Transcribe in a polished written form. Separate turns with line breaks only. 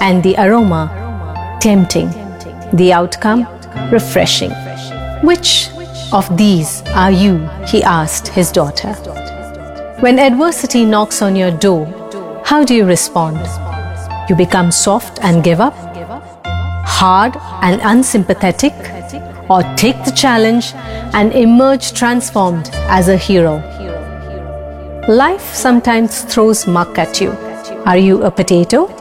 and the aroma tempting, the outcome refreshing. Which of these are you? He asked his daughter. When adversity knocks on your door, how do you respond? You become soft and give up? Hard and unsympathetic? Or take the challenge and emerge transformed as a hero? Life sometimes throws muck at you. Are you a potato